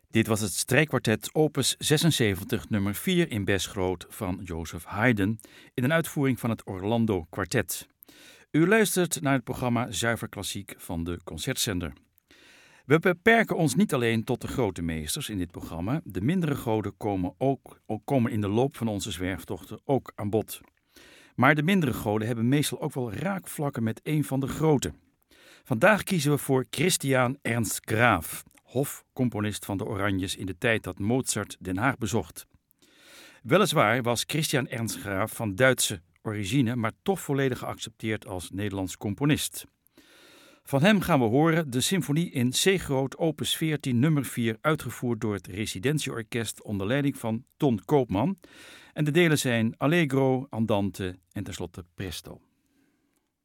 Dit was het strijkkwartet opus 76 nummer 4 in Besgroot van Joseph Haydn in een uitvoering van het Orlando Kwartet. U luistert naar het programma Zuiver Klassiek van de Concertzender. We beperken ons niet alleen tot de grote meesters in dit programma. De mindere goden komen in de loop van onze zwerftochten ook aan bod. Maar de mindere goden hebben meestal ook wel raakvlakken met een van de grote. Vandaag kiezen we voor Christian Ernst Graf, hofcomponist van de Oranjes in de tijd dat Mozart Den Haag bezocht. Weliswaar was Christian Ernst Graf van Duitse origine, maar toch volledig geaccepteerd als Nederlands componist. Van hem gaan we horen de symfonie in C-groot opus 14 nummer 4 uitgevoerd door het Residentieorkest onder leiding van Ton Koopman. En de delen zijn Allegro, Andante en tenslotte Presto.